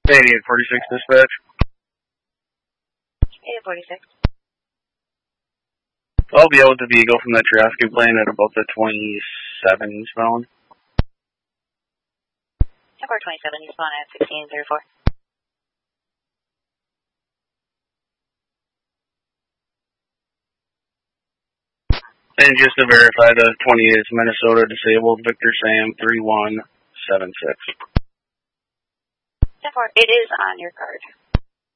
8846 dispatch. 8846. I'll be out with the vehicle from that traffic plane at about the 27 eastbound. 427 eastbound at 1634. And just to verify, the 28 is Minnesota disabled, Victor Sam 3176. 10-4, it is on your card.